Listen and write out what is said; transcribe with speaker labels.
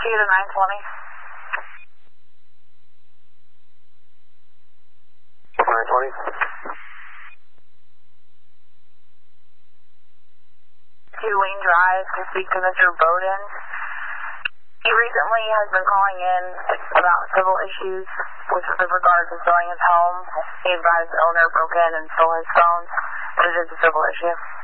Speaker 1: to 920.
Speaker 2: 920.
Speaker 1: To Wayne Drive to speak to Mr. Bowden. He recently has been calling in about civil issues with regards to selling his home. He advised the owner broke in and stole his phone, but it is a civil issue.